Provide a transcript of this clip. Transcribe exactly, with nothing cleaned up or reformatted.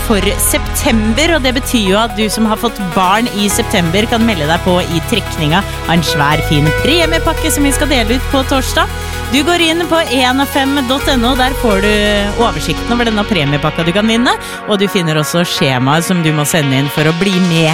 for september, og det betyr jo at du som har fått barn i september kan melde deg på i trekninga av en svær fin premiepakke som vi skal dele ut på torsdag. Du går inn på en fem punktum no, der får du oversikten over denne premiepakka du kan vinne, og du finner også skjemaet som du må sende inn for å bli med